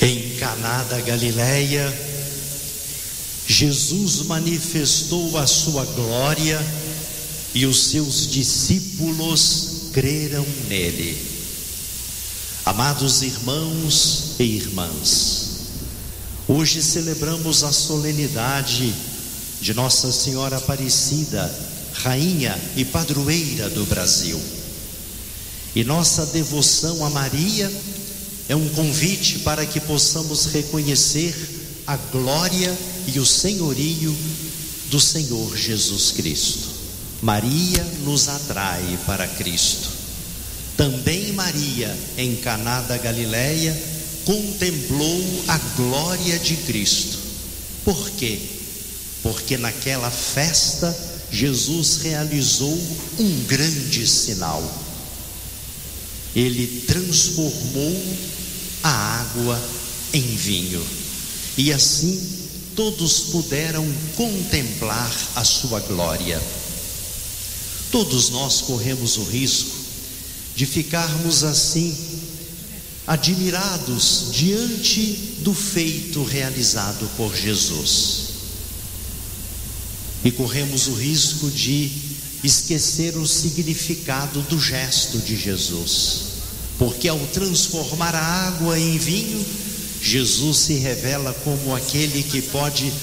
Em Caná da Galileia, Jesus manifestou a sua glória e os seus discípulos creram nele. Amados irmãos e irmãs, hoje celebramos a solenidade de Nossa Senhora Aparecida, Rainha e Padroeira do Brasil. E nossa devoção a Maria é um convite para que possamos reconhecer a glória e o senhorio do Senhor Jesus Cristo. Maria nos atrai para Cristo. Também Maria, em Caná da Galileia, contemplou a glória de Cristo. Por quê? Porque naquela festa Jesus realizou um grande sinal. Ele transformou a água em vinho. E assim todos puderam contemplar a sua glória. Todos nós corremos o risco de ficarmos assim, admirados diante do feito realizado por Jesus. E corremos o risco de esquecer o significado do gesto de Jesus, porque ao transformar a água em vinho, Jesus se revela como aquele que pode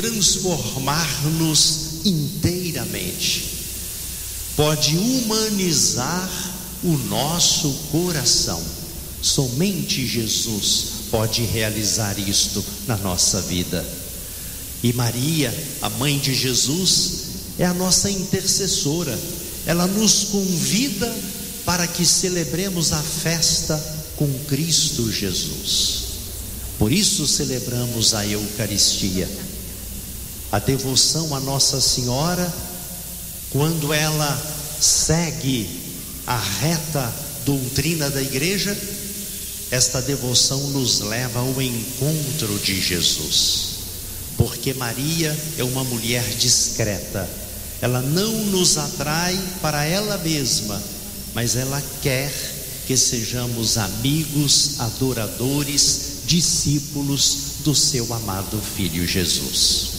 transformar-nos inteiramente, pode humanizar o nosso coração. Somente Jesus pode realizar isto na nossa vida. E Maria, a mãe de Jesus, é a nossa intercessora. Ela nos convida para que celebremos a festa com Cristo Jesus. Por isso celebramos a Eucaristia. A devoção a Nossa Senhora, quando ela segue a reta doutrina da Igreja, esta devoção nos leva ao encontro de Jesus. Porque Maria é uma mulher discreta. Ela não nos atrai para ela mesma, mas ela quer que sejamos amigos, adoradores, discípulos do seu amado Filho Jesus.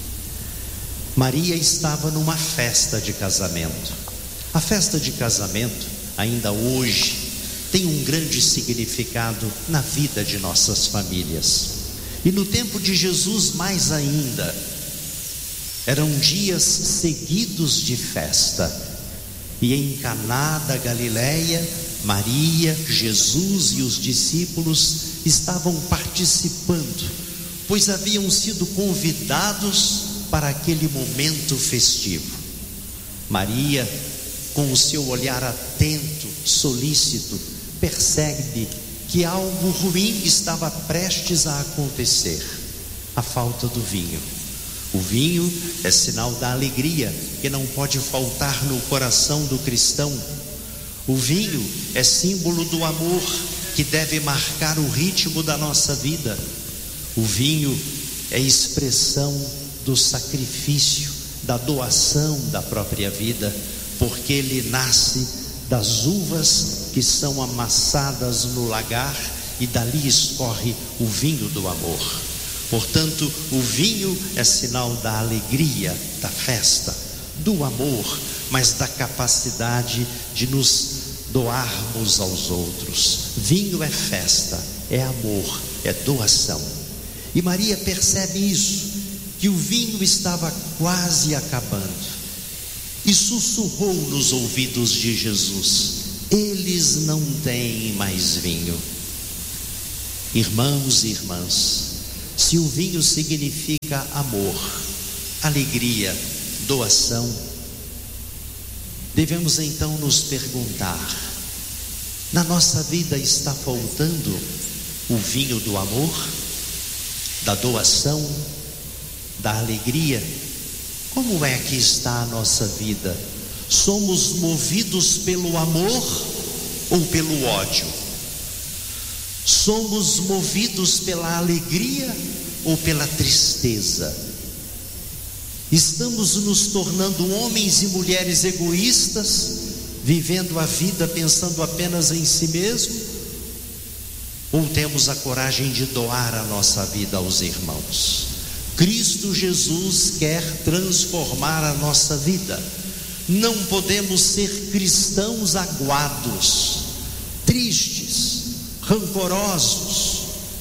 Maria estava numa festa de casamento. A festa de casamento, ainda hoje, tem um grande significado na vida de nossas famílias. E no tempo de Jesus mais ainda, eram dias seguidos de festa. E em Caná da Galileia, Maria, Jesus e os discípulos estavam participando, pois haviam sido convidados para aquele momento festivo. Maria, com o seu olhar atento, solícito, percebe que algo ruim estava prestes a acontecer: a falta do vinho. O vinho é sinal da alegria que não pode faltar no coração do cristão. O vinho é símbolo do amor que deve marcar o ritmo da nossa vida. O vinho é expressão do sacrifício, da doação da própria vida, porque ele nasce das uvas que são amassadas no lagar e dali escorre o vinho do amor. Portanto, o vinho é sinal da alegria, da festa, do amor, mas da capacidade de nos doarmos aos outros. Vinho é festa, é amor, é doação. E Maria percebe isso, que o vinho estava quase acabando, e sussurrou nos ouvidos de Jesus: eles não têm mais vinho. Irmãos e irmãs, se o vinho significa amor, alegria, doação, devemos então nos perguntar: na nossa vida está faltando o vinho do amor, da doação, da alegria? Como é que está a nossa vida? Somos movidos pelo amor ou pelo ódio? Somos movidos pela alegria ou pela tristeza? Estamos nos tornando homens e mulheres egoístas, vivendo a vida pensando apenas em si mesmo? ou temos a coragem de doar a nossa vida aos irmãos? Cristo Jesus quer transformar a nossa vida. Não podemos ser cristãos aguados, tristes, rancorosos,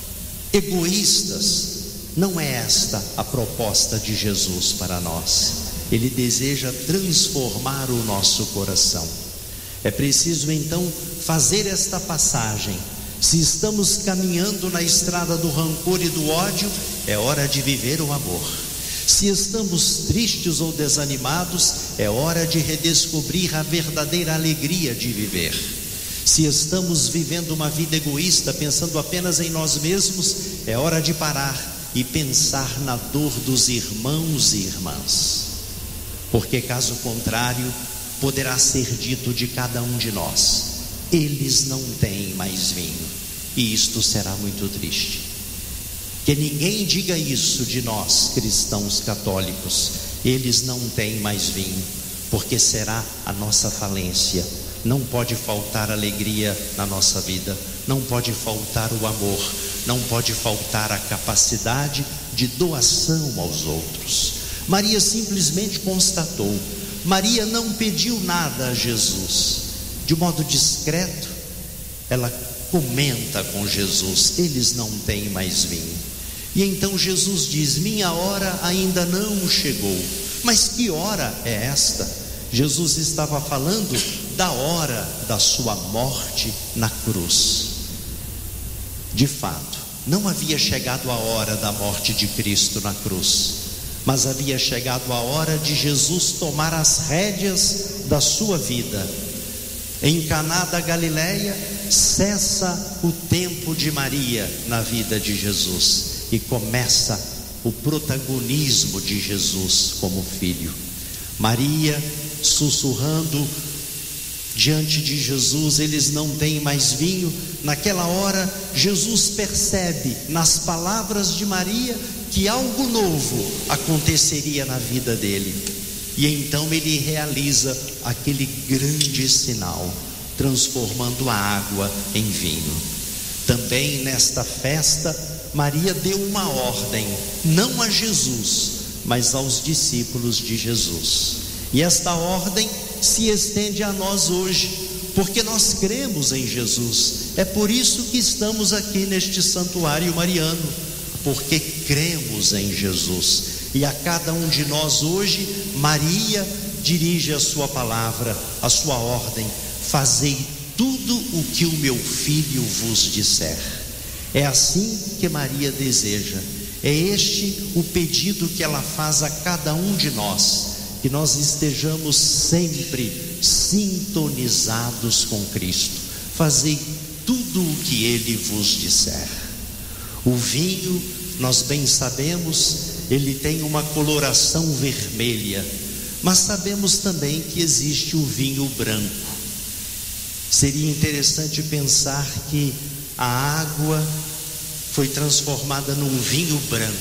egoístas. Não é esta a proposta de Jesus para nós. Ele deseja transformar o nosso coração. É preciso então fazer esta passagem. Se estamos caminhando na estrada do rancor e do ódio, é hora de viver o amor. Se estamos tristes ou desanimados, é hora de redescobrir a verdadeira alegria de viver. Se estamos vivendo uma vida egoísta, pensando apenas em nós mesmos, é hora de parar e pensar na dor dos irmãos e irmãs. Porque caso contrário, poderá ser dito de cada um de nós: eles não têm mais vinho. E isto será muito triste. Que ninguém diga isso de nós, cristãos católicos: eles não têm mais vinho, porque será a nossa falência. Não pode faltar alegria na nossa vida, não pode faltar o amor, não pode faltar a capacidade de doação aos outros. Maria simplesmente constatou. Maria não pediu nada a Jesus. De modo discreto, ela comenta com Jesus: eles não têm mais vinho. E então Jesus diz: minha hora ainda não chegou. Mas que hora é esta? Jesus estava falando da hora da sua morte na cruz. De fato, não havia chegado a hora da morte de Cristo na cruz, mas havia chegado a hora de Jesus tomar as rédeas da sua vida. Em Caná da Galileia, cessa o tempo de Maria na vida de Jesus e começa o protagonismo de Jesus como filho. Maria sussurrando diante de Jesus: eles não têm mais vinho. Naquela hora, Jesus percebe nas palavras de Maria que algo novo aconteceria na vida dele. E então ele realiza aquele grande sinal, transformando a água em vinho. Também nesta festa, Maria deu uma ordem, não a Jesus, mas aos discípulos de Jesus. E esta ordem se estende a nós hoje, porque nós cremos em Jesus. É por isso que estamos aqui neste santuário mariano, porque cremos em Jesus. E a cada um de nós hoje, Maria dirige a sua palavra, a sua ordem: fazei tudo o que o meu filho vos disser. É assim que Maria deseja. É este o pedido que ela faz a cada um de nós, que nós estejamos sempre sintonizados com Cristo. Fazei tudo o que Ele vos disser. O vinho, nós bem sabemos, ele tem uma coloração vermelha, mas sabemos também que existe o vinho branco. Seria interessante pensar que a água foi transformada num vinho branco,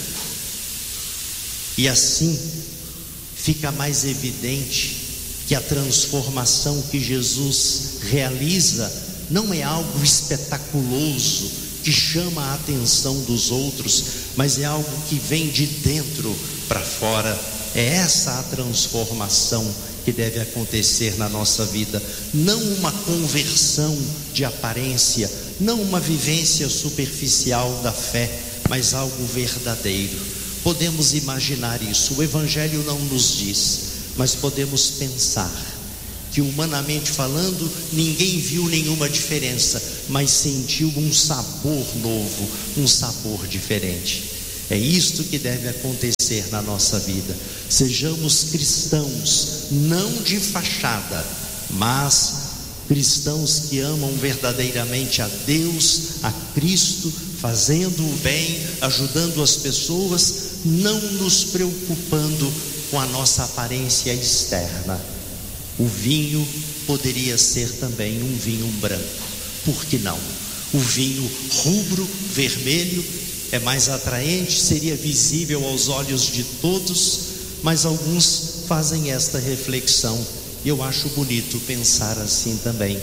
e assim fica mais evidente que a transformação que Jesus realiza não é algo espetaculoso que chama a atenção dos outros, mas é algo que vem de dentro para fora. É essa a transformação que deve acontecer na nossa vida, não uma conversão de aparência, não uma vivência superficial da fé, mas algo verdadeiro. Podemos imaginar isso, o Evangelho não nos diz, mas podemos pensar que, humanamente falando, ninguém viu nenhuma diferença, mas sentiu um sabor novo, um sabor diferente. É isto que deve acontecer na nossa vida. Sejamos cristãos, não de fachada, mas cristãos que amam verdadeiramente a Deus, a Cristo, fazendo o bem, ajudando as pessoas, não nos preocupando com a nossa aparência externa. O vinho poderia ser também um vinho branco, por que não? O vinho rubro, vermelho, é mais atraente, seria visível aos olhos de todos, mas alguns fazem esta reflexão, e eu acho bonito pensar assim também,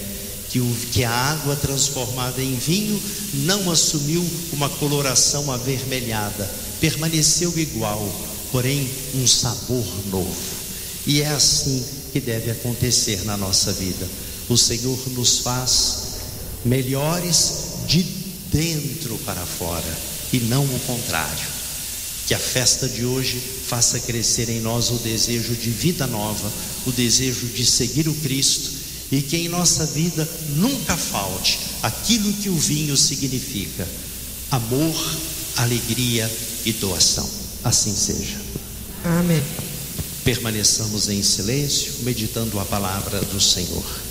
que a água transformada em vinho não assumiu uma coloração avermelhada, permaneceu igual, porém um sabor novo. E é assim que deve acontecer na nossa vida. O Senhor nos faz melhores de dentro para fora e não o contrário. Que a festa de hoje faça crescer em nós o desejo de vida nova, o desejo de seguir o Cristo, e que em nossa vida nunca falte aquilo que o vinho significa: amor, alegria e doação. Assim seja. Amém. Permaneçamos em silêncio, meditando a palavra do Senhor.